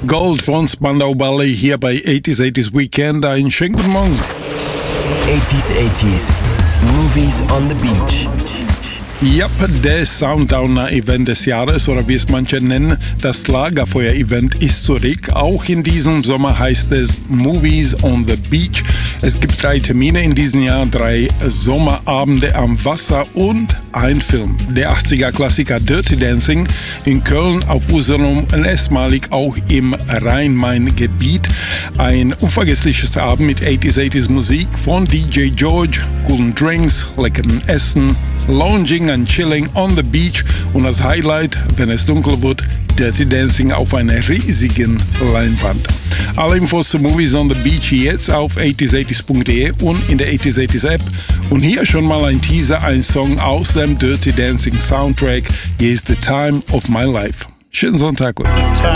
Gold von Spandau Ballet hier bei 80s Weekend. Einen schönen guten Morgen. 80s, Movies on the Beach. Ja, der Sundowner-Event des Jahres, oder wie es manche nennen, das Lagerfeuer-Event ist zurück. Auch in diesem Sommer heißt es Movies on the Beach. Es gibt 3 Termine in diesem Jahr, 3 Sommerabende am Wasser und ein Film. Der 80er-Klassiker Dirty Dancing in Köln auf Usedom, erstmalig auch im Rhein-Main-Gebiet. Ein unvergessliches Abend mit 80s Musik von DJ George, coolen Drinks, leckeren Essen, Lounging and Chilling on the Beach und das Highlight, wenn es dunkel wird, Dirty Dancing auf einer riesigen Leinwand. Alle Infos zu Movies on the Beach jetzt auf 80s80s.de und in der 80s80s App. Und hier schon mal ein Teaser, ein Song aus dem Dirty Dancing Soundtrack. Hier ist The Time of My Life. Schönen Sonntag euch.